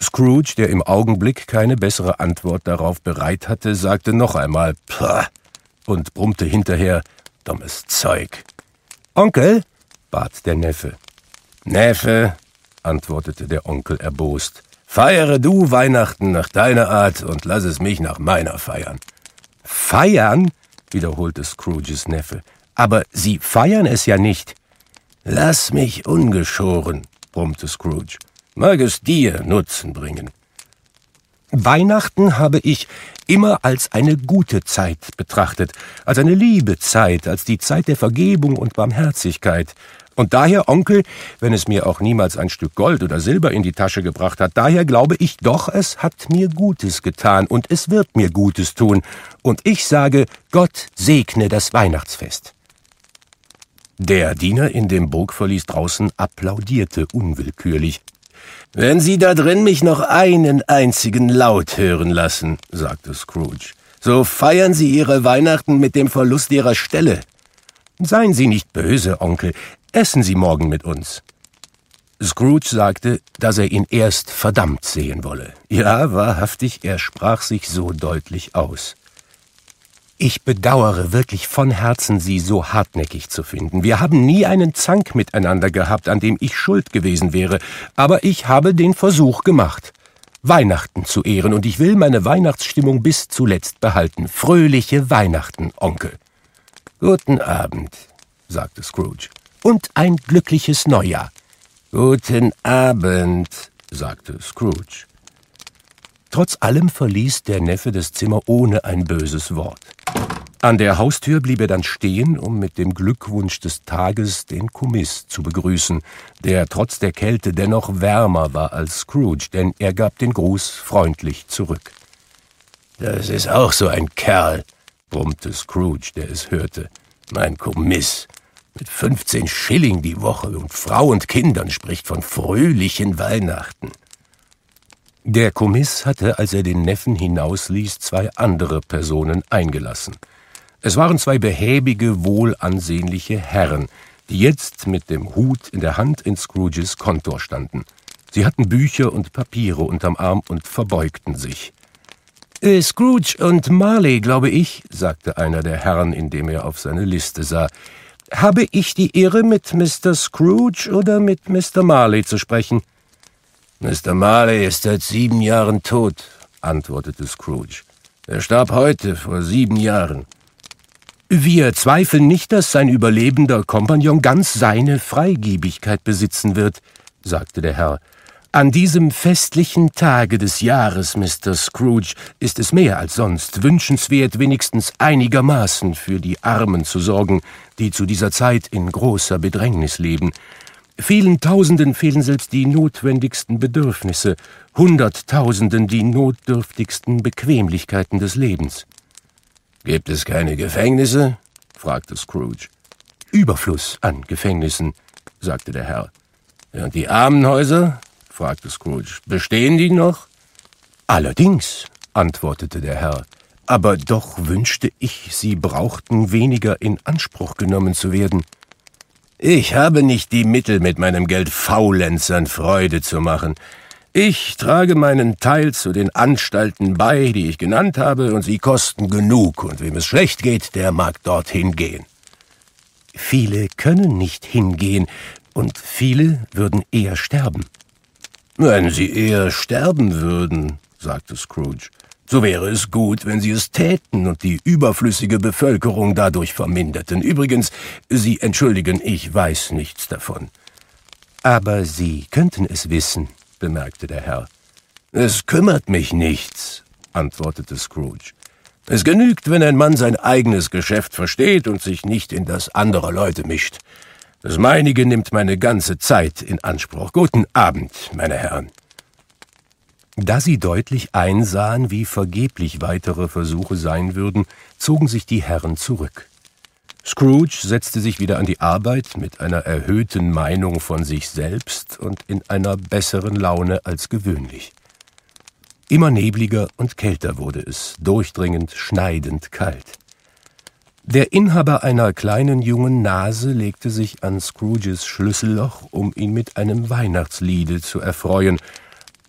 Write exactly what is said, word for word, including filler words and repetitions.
Scrooge, der im Augenblick keine bessere Antwort darauf bereit hatte, sagte noch einmal »Pah« und brummte hinterher »Dummes Zeug«. »Onkel«, bat der Neffe. »Neffe«, antwortete der Onkel erbost, »feiere du Weihnachten nach deiner Art und lass es mich nach meiner feiern.« »Feiern?« wiederholte Scrooges Neffe. »Aber Sie feiern es ja nicht.« »Lass mich ungeschoren«, brummte Scrooge. »Mag es dir Nutzen bringen.« »Weihnachten habe ich immer als eine gute Zeit betrachtet, als eine liebe Zeit, als die Zeit der Vergebung und Barmherzigkeit. Und daher, Onkel, wenn es mir auch niemals ein Stück Gold oder Silber in die Tasche gebracht hat, daher glaube ich doch, es hat mir Gutes getan und es wird mir Gutes tun. Und ich sage, Gott segne das Weihnachtsfest.« Der Diener in dem Burgverlies draußen applaudierte unwillkürlich. »Wenn Sie da drin mich noch einen einzigen Laut hören lassen«, sagte Scrooge, »so feiern Sie Ihre Weihnachten mit dem Verlust Ihrer Stelle.« »Seien Sie nicht böse, Onkel, essen Sie morgen mit uns.« Scrooge sagte, dass er ihn erst verdammt sehen wolle. Ja, wahrhaftig, er sprach sich so deutlich aus. »Ich bedauere wirklich von Herzen, Sie so hartnäckig zu finden. Wir haben nie einen Zank miteinander gehabt, an dem ich schuld gewesen wäre, aber ich habe den Versuch gemacht, Weihnachten zu ehren, und ich will meine Weihnachtsstimmung bis zuletzt behalten. Fröhliche Weihnachten, Onkel.« »Guten Abend«, sagte Scrooge, »und ein glückliches Neujahr.« »Guten Abend«, sagte Scrooge. Trotz allem verließ der Neffe das Zimmer ohne ein böses Wort. An der Haustür blieb er dann stehen, um mit dem Glückwunsch des Tages den Kommiss zu begrüßen, der trotz der Kälte dennoch wärmer war als Scrooge, denn er gab den Gruß freundlich zurück. »Das ist auch so ein Kerl«, brummte Scrooge, der es hörte. »Mein Kommiss, mit fünfzehn Schilling die Woche und Frau und Kindern, spricht von fröhlichen Weihnachten.« Der Kommiss hatte, als er den Neffen hinausließ, zwei andere Personen eingelassen. Es waren zwei behäbige, wohlansehnliche Herren, die jetzt mit dem Hut in der Hand in Scrooges Kontor standen. Sie hatten Bücher und Papiere unterm Arm und verbeugten sich. Äh, »Scrooge und Marley, glaube ich«, sagte einer der Herren, indem er auf seine Liste sah. »Habe ich die Ehre, mit Mister Scrooge oder mit Mister Marley zu sprechen?« »Mister Marley ist seit sieben Jahren tot«, antwortete Scrooge. »Er starb heute, vor sieben Jahren.« »Wir zweifeln nicht, dass sein überlebender Kompagnon ganz seine Freigebigkeit besitzen wird«, sagte der Herr. »An diesem festlichen Tage des Jahres, Mister Scrooge, ist es mehr als sonst wünschenswert, wenigstens einigermaßen für die Armen zu sorgen, die zu dieser Zeit in großer Bedrängnis leben. Vielen Tausenden fehlen selbst die notwendigsten Bedürfnisse, Hunderttausenden die notdürftigsten Bequemlichkeiten des Lebens.« »Gibt es keine Gefängnisse?« fragte Scrooge. »Überfluss an Gefängnissen«, sagte der Herr. »Und die Armenhäuser?« fragte Scrooge. »Bestehen die noch?« »Allerdings«, antwortete der Herr, »aber doch wünschte ich, sie brauchten weniger in Anspruch genommen zu werden.« »Ich habe nicht die Mittel, mit meinem Geld Faulenzern Freude zu machen. Ich trage meinen Teil zu den Anstalten bei, die ich genannt habe, und sie kosten genug, und wem es schlecht geht, der mag dorthin gehen.« »Viele können nicht hingehen, und viele würden eher sterben.« »Wenn sie eher sterben würden«, sagte Scrooge, »so wäre es gut, wenn sie es täten und die überflüssige Bevölkerung dadurch verminderten. Übrigens, Sie entschuldigen, ich weiß nichts davon.« »Aber Sie könnten es wissen«, bemerkte der Herr. »Es kümmert mich nichts«, antwortete Scrooge. »Es genügt, wenn ein Mann sein eigenes Geschäft versteht und sich nicht in das anderer Leute mischt. Das meinige nimmt meine ganze Zeit in Anspruch. Guten Abend, meine Herren.« Da sie deutlich einsahen, wie vergeblich weitere Versuche sein würden, zogen sich die Herren zurück. Scrooge setzte sich wieder an die Arbeit mit einer erhöhten Meinung von sich selbst und in einer besseren Laune als gewöhnlich. Immer nebliger und kälter wurde es, durchdringend, schneidend kalt. Der Inhaber einer kleinen jungen Nase legte sich an Scrooges Schlüsselloch, um ihn mit einem Weihnachtsliede zu erfreuen,